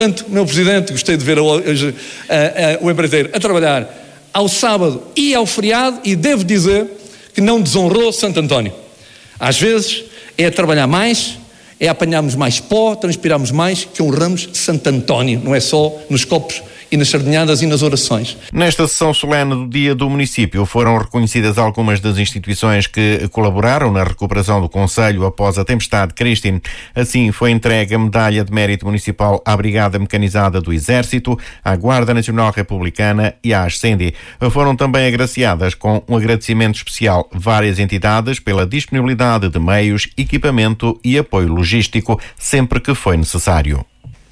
Portanto, meu Presidente, gostei de ver hoje o empreiteiro a trabalhar ao sábado e ao feriado, e devo dizer que não desonrou Santo António. Às vezes é trabalhar mais, é apanharmos mais pó, transpirarmos mais, que honramos Santo António, não é só nos copos e nas sardinhadas e nas orações. Nesta sessão solene do Dia do Município foram reconhecidas algumas das instituições que colaboraram na recuperação do concelho após a tempestade Christine. Assim, foi entregue a Medalha de Mérito Municipal à Brigada Mecanizada do Exército, à Guarda Nacional Republicana e à Ascendi. Foram também agraciadas com um agradecimento especial várias entidades pela disponibilidade de meios, equipamento e apoio logístico sempre que foi necessário.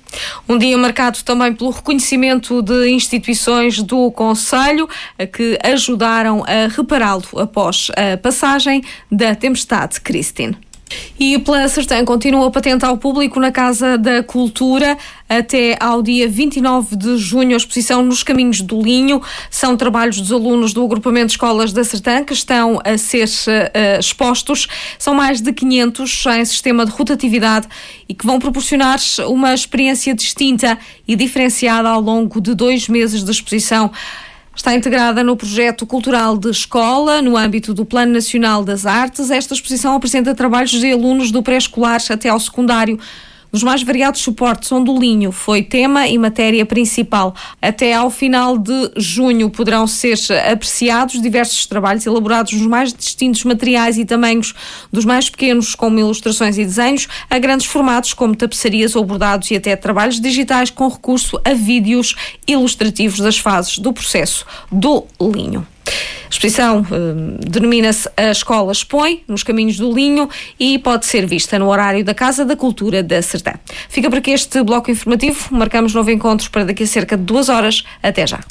Um dia marcado também pelo reconhecimento de instituições do concelho que ajudaram a repará-lo após a passagem da tempestade Christine. E pela Sertã continua patente ao público na Casa da Cultura até ao dia 29 de junho a exposição Nos Caminhos do Linho. São trabalhos dos alunos do agrupamento de escolas da Sertã que estão a ser expostos. São mais de 500 em sistema de rotatividade e que vão proporcionar uma experiência distinta e diferenciada ao longo de 2 meses de exposição. Está integrada no projeto cultural de escola, no âmbito do Plano Nacional das Artes. Esta exposição apresenta trabalhos de alunos do pré-escolar até ao secundário. Dos mais variados suportes, onde o linho foi tema e matéria principal. Até ao final de junho poderão ser apreciados diversos trabalhos elaborados nos mais distintos materiais e tamanhos, dos mais pequenos, como ilustrações e desenhos, a grandes formatos, como tapeçarias ou bordados, e até trabalhos digitais com recurso a vídeos ilustrativos das fases do processo do linho. A exposição denomina-se A Escola Expõe, nos Caminhos do Linho, e pode ser vista no horário da Casa da Cultura da Sertã. Fica por aqui este bloco informativo. Marcamos novo encontro para daqui a cerca de 2 horas. Até já.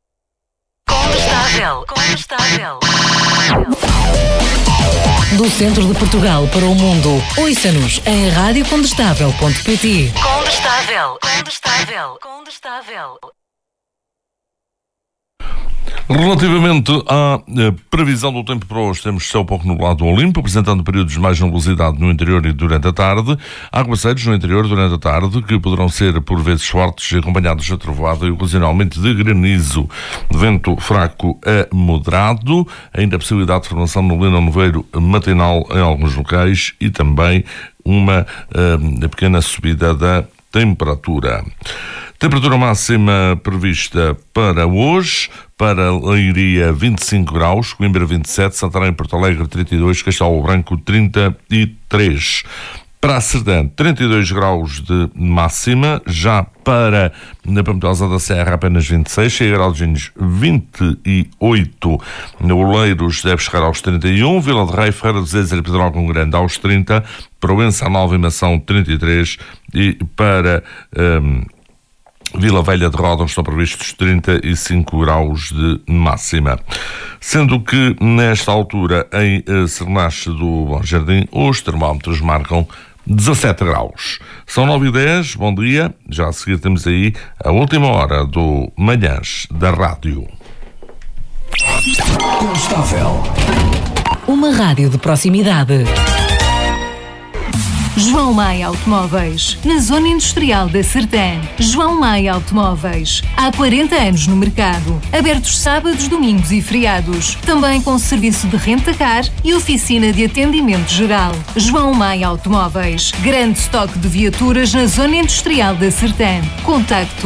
Condestável. Do centro de Portugal para o mundo, ouça-nos em radiocondestável.pt. Condestável. Relativamente à previsão do tempo para hoje, temos céu pouco nublado ou limpo, apresentando períodos de mais nebulosidade no interior e durante a tarde, aguaceiros no interior durante a tarde, que poderão ser por vezes fortes, acompanhados de trovoada e ocasionalmente de granizo. Vento fraco a moderado, ainda a possibilidade de formação de neblina ou nevoeiro matinal em alguns locais e também uma pequena subida da temperatura. Temperatura máxima prevista para hoje, para Leiria 25 graus, Coimbra 27, Santarém e Porto Alegre 32, Castelo Branco 33. Para a Sertã, 32 graus de máxima, já para na Pampilhosa da Serra apenas 26, Cheia de Algines 28, Oleiros deve chegar aos 31, Vila de Rei, Ferreira de Zezer e Pedrógão com Grande aos 30, Proença, Nova e Mação 33 e para Vila Velha de Ródão estão previstos 35 graus de máxima. Sendo que, nesta altura, em Sernache do Bom Jardim, os termómetros marcam 17 graus. São 9h10, bom dia. Já a seguir temos aí a última hora do Manhãs da Rádio. Uma rádio de proximidade. João Maia Automóveis, na Zona Industrial da Sertã. João Maia Automóveis, há 40 anos no mercado. Abertos sábados, domingos e feriados. Também com serviço de renta-car e oficina de atendimento geral. João Maia Automóveis, grande estoque de viaturas na Zona Industrial da Sertã. Contacto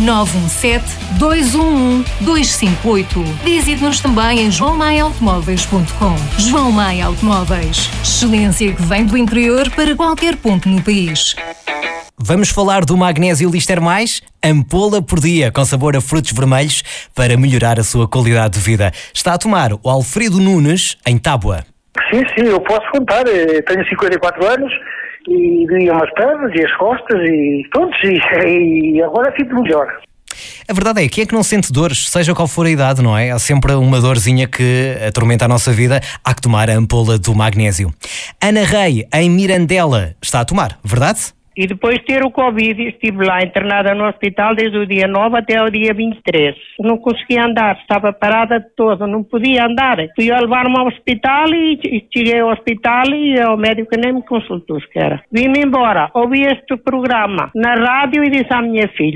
917-211-258. Visite-nos também em joaomaiaautomóveis.com. João Maia Automóveis, excelência que vem do interior para qualquer ponto no país. Vamos falar do Magnésio Lister Mais? Ampola por dia, com sabor a frutos vermelhos, para melhorar a sua qualidade de vida. Está a tomar o Alfredo Nunes, em Tábua. Sim, eu posso contar. Tenho 54 anos e doíam as pernas e as costas e todos, e agora fico melhor. A verdade é, quem é que não sente dores, seja qual for a idade, não é? Há sempre uma dorzinha que atormenta a nossa vida, há que tomar a ampola do magnésio. Ana Rei, em Mirandela, está a tomar, verdade? E depois de ter o Covid, estive lá internada no hospital desde o dia 9 até o dia 23. Não conseguia andar, estava parada de todo, não podia andar. Fui a levar-me ao hospital e cheguei ao hospital e o médico nem me consultou sequer. Vim-me embora, ouvi este programa na rádio e disse à minha filha: